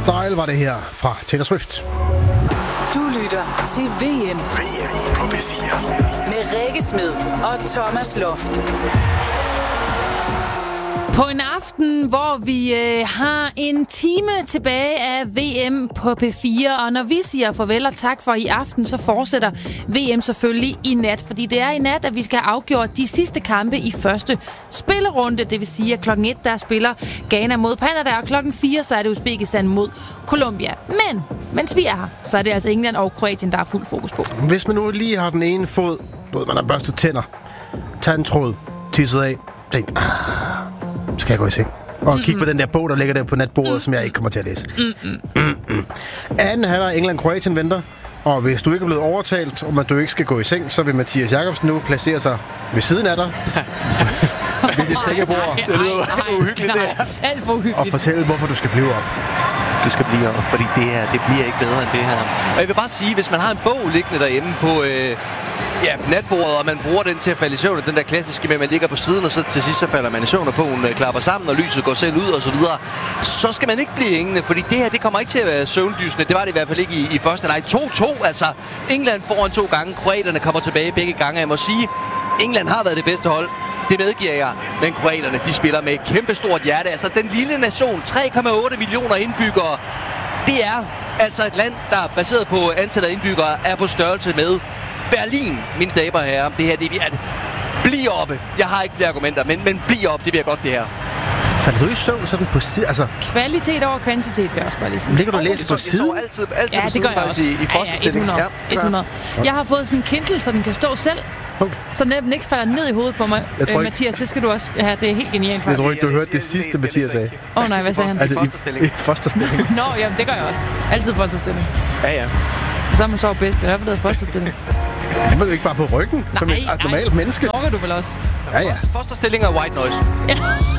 Style var det her fra Taylor Swift. Du lytter til VM på P4 med Rikke Smed og Thomas Loft. På en aften, hvor vi har en time tilbage af VM på P4, og når vi siger farvel og tak for i aften, så fortsætter VM selvfølgelig i nat, fordi det er i nat, at vi skal have afgjort de sidste kampe i første spillerunde, det vil sige, at klokken 1, der spiller Ghana mod Canada, og klokken 4, så er det Uzbekistan mod Colombia. Men mens vi er her, så er det altså England og Kroatien, der er fuld fokus på. Hvis man nu lige har den ene fod, man har børstet tænder, taget en tråd, tisset af, tænkt, skal jeg gå i seng? Og kigge på den der bog, der ligger der på natbordet, som jeg ikke kommer til at læse. Anden halvleg England-Kroatien venter. Og hvis du ikke er blevet overtalt om, at du ikke skal gå i seng, så vil Mathias Jakobsen nu placere sig ved siden af dig. Ved dit sengebord. Det lyder uhyggeligt, det her. Alt for uhyggeligt. Og fortælle, hvorfor du skal blive op. Du skal blive op, fordi det bliver ikke bedre end det her. Og jeg vil bare sige, hvis man har en bog liggende derhjemme på natbordet, og man bruger den til at falde i søvn, den der klassiske med, at man ligger på siden, og så til sidst så falder man i søvn, og bogen klapper sammen, og lyset går selv ud, og så videre. Så skal man ikke blive hængende, fordi det her, det kommer ikke til at være søvndysende. Det var det i hvert fald ikke i første leg. 2-2, altså England foran 2 gange, kroaterne kommer tilbage begge gange. Jeg må sige, England har været det bedste hold. Det medgiver jeg, men kroaterne, de spiller med et kæmpestort hjerte. Altså den lille nation, 3,8 millioner indbyggere, det er altså et land, der baseret på antallet af indbyggere, er på størrelse med Berlin, mine damer og herrer. Det her, det bliver bliv oppe. Jeg har ikke flere argumenter, men bliv op, det bliver godt det her. Falder du i søvn sådan på siden? Altså kvalitet over kvantitet, vil jeg også bare lige sige. Ligger du og læser på siden? Altid ja, på siden, det gør jeg også. I fosterstilling. 100. Jeg har fået sådan en Kindle, så den kan stå selv. Okay. Så den ikke falder ned i hovedet på mig. Mathias, det skal du også have. Det er helt genialt. Jeg tror ikke, du hørte det sidste, Mathias sagde. Nej, hvad sagde han? I fosterstilling. I fosterstilling. Nå, jamen, det gør jeg også. Altid fosterstilling. Ja. Så er man så bedst. Det er derfor, det hedder fosterstilling. Det er ikke bare på ryggen, som et normalt menneske. Norge du vel også? Ja. Fosterstilling og white noise. Ja.